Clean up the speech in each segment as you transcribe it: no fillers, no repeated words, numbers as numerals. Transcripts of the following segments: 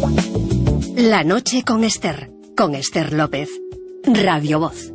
La noche con Esther López, Radio Voz.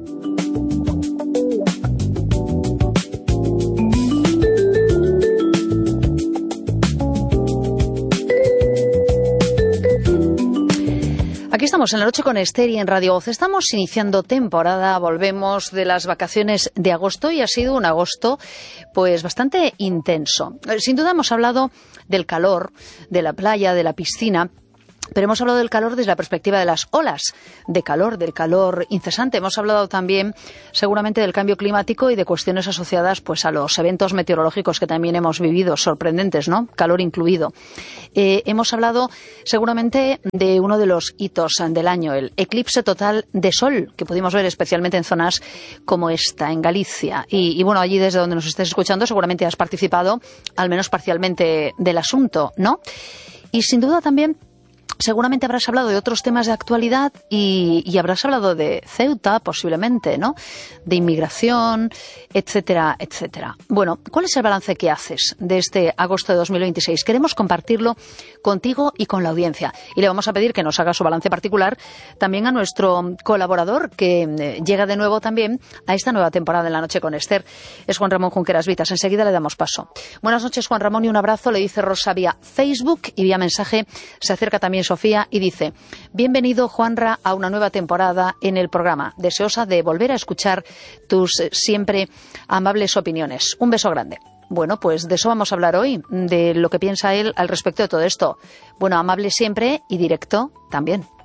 Aquí estamos en La Noche con Esther y en Radio Voz. Estamos iniciando temporada, volvemos de las vacaciones de agosto y ha sido un agosto pues bastante intenso. Sin duda hemos hablado del calor, de la playa, de la piscina. Pero hemos hablado del calor desde la perspectiva de las olas de calor, del calor incesante. Hemos hablado también seguramente del cambio climático y de cuestiones asociadas pues a los eventos meteorológicos que también hemos vivido, sorprendentes, ¿no? Calor incluido. Hemos hablado seguramente de uno de los hitos del año, el eclipse total de sol, que pudimos ver especialmente en zonas como esta, en Galicia. Y bueno, allí desde donde nos estés escuchando seguramente has participado, al menos parcialmente, del asunto, ¿no? Y sin duda también seguramente habrás hablado de otros temas de actualidad y habrás hablado de Ceuta, posiblemente, ¿no? De inmigración, etcétera, etcétera. Bueno, ¿cuál es el balance que haces de este agosto de 2026? Queremos compartirlo contigo y con la audiencia. Y le vamos a pedir que nos haga su balance particular también a nuestro colaborador, que llega de nuevo también a esta nueva temporada de La Noche con Esther. Es Juan Ramón Junqueras Vitas. Enseguida le damos paso. Buenas noches, Juan Ramón, y un abrazo. Le dice Rosa vía Facebook y vía mensaje. Se acerca también Sofía y dice: bienvenido, Juanra, a una nueva temporada en el programa. Deseosa de volver a escuchar tus siempre amables opiniones. Un beso grande. Bueno, pues de eso vamos a hablar hoy, de lo que piensa él al respecto de todo esto. Bueno, amable siempre y directo también.